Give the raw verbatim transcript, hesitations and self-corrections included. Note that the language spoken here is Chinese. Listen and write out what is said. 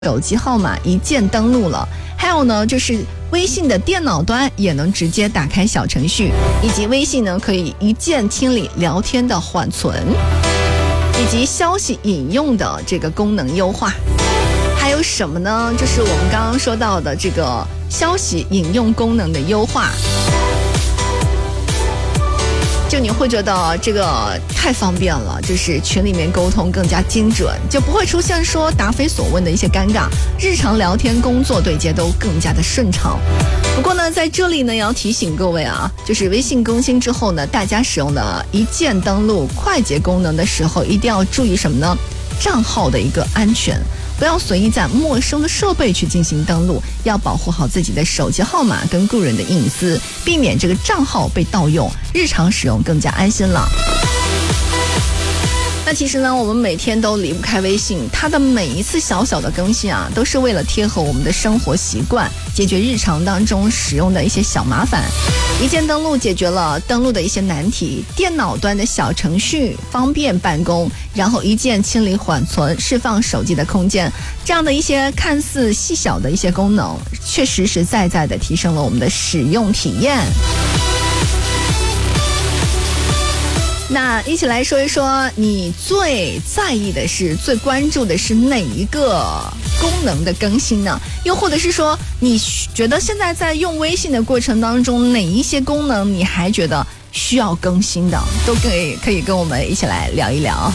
手机号码一键登录了，还有呢就是微信的电脑端也能直接打开小程序，以及微信呢可以一键清理聊天的缓存，以及消息引用的这个功能优化。还有什么呢？就是我们刚刚说到的这个消息引用功能的优化，就你会觉得这个太方便了，就是群里面沟通更加精准，就不会出现说答非所问的一些尴尬，日常聊天工作对接都更加的顺畅。不过呢在这里呢也要提醒各位啊，就是微信更新之后呢，大家使用的一键登录快捷功能的时候一定要注意什么呢？账号的一个安全，不要随意在陌生的设备去进行登录，要保护好自己的手机号码跟个人的隐私，避免这个账号被盗用，日常使用更加安心了。那其实呢我们每天都离不开微信，它的每一次小小的更新啊，都是为了贴合我们的生活习惯，解决日常当中使用的一些小麻烦。一键登录解决了登录的一些难题，电脑端的小程序方便办公，然后一键清理缓存，释放手机的空间，这样的一些看似细小的一些功能，却实实在在的提升了我们的使用体验。那一起来说一说，你最在意的是、最关注的是哪一个功能的更新呢？又或者是说，你觉得现在在用微信的过程当中，哪一些功能你还觉得需要更新的，都可以可以跟我们一起来聊一聊。